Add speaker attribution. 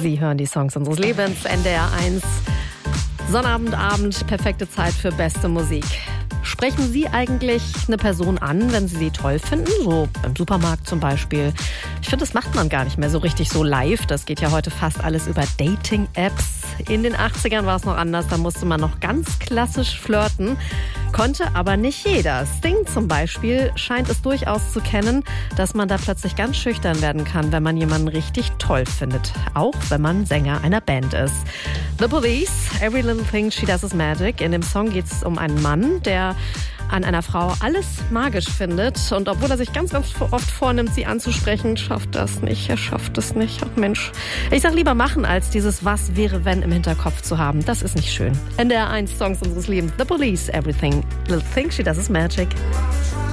Speaker 1: Sie hören die Songs unseres Lebens, NDR 1. Sonnabendabend, perfekte Zeit für beste Musik. Sprechen Sie eigentlich eine Person an, wenn Sie sie toll finden? So im Supermarkt zum Beispiel. Ich finde, das macht man gar nicht mehr so richtig so live. Das geht ja heute fast alles über Dating-Apps. In den 80ern war es noch anders. Da musste man noch ganz klassisch flirten. Konnte aber nicht jeder. Sting zum Beispiel scheint es durchaus zu kennen, dass man da plötzlich ganz schüchtern werden kann, wenn man jemanden richtig toll findet. Auch wenn man Sänger einer Band ist. The Police, Every Little Thing She Does Is Magic. In dem Song geht es um einen Mann, der an einer Frau alles magisch findet. Und obwohl er sich ganz, ganz oft vornimmt, sie anzusprechen, schafft das nicht. Er schafft es nicht. Ach Mensch. Ich sag lieber machen, als dieses Was wäre, wenn im Hinterkopf zu haben. Das ist nicht schön. NDR 1 Songs unseres Lebens. The Police, Everything Little Thing She Does Is Magic.